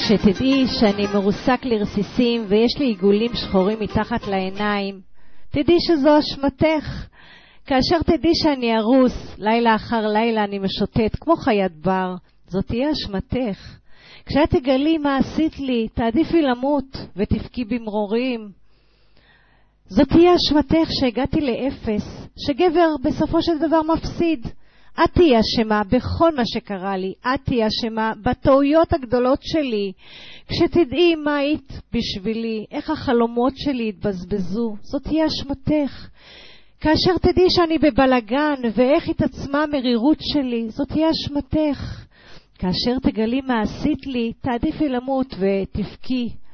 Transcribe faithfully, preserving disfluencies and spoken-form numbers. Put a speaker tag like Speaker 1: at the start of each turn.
Speaker 1: כשתדעי שאני מרוסק לרסיסים ויש לי עיגולים שחורים מתחת לעיניים, תדעי שזו אשמתך. כאשר תדעי שאני ארוס, לילה אחר לילה אני משוטט כמו חיית בר, זאת תהיה אשמתך. כשאת תגלי מה עשית לי, תעדיפי למות ותפקי במרורים. זאת תהיה אשמתך שהגעתי לאפס, שגבר בסופו של דבר מפסיד. את תהיה אשמה בכל מה שקרה לי, את תהיה אשמה בטעויות הגדולות שלי. כשתדעי מה היית בשבילי, איך החלומות שלי התבזבזו, זאת תהיה אשמתך. כאשר תדעי שאני בבלגן ואיך התעצמה המרירות שלי, זאת תהיה אשמתך. כאשר תגלי מה עשית לי, תעדיפי למות ותפקי